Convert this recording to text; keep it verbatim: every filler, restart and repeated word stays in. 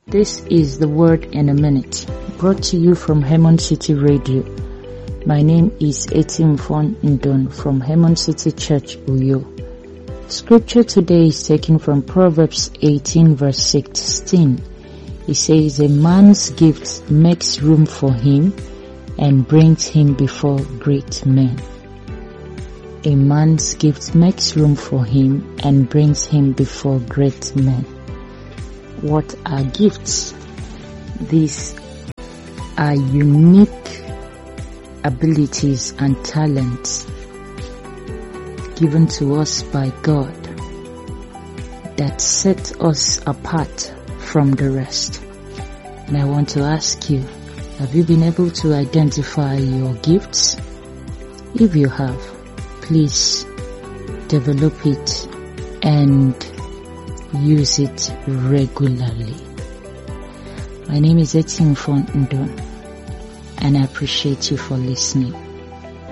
This is the Word in a Minute, brought to you from Hemon City Radio. My name is Etimfon Ndon from Hemon City Church, Uyo. Scripture today is taken from Proverbs eighteen verse sixteen. It says, "A man's gift makes room for him and brings him before great men." A man's gift makes room for him and brings him before great men. What are gifts? These are unique abilities and talents given to us by God that set us apart from the rest. And I want to ask you, have you been able to identify your gifts? If you have, please develop it and use it regularly. My name is Etimfon Ndon, and I appreciate you for listening.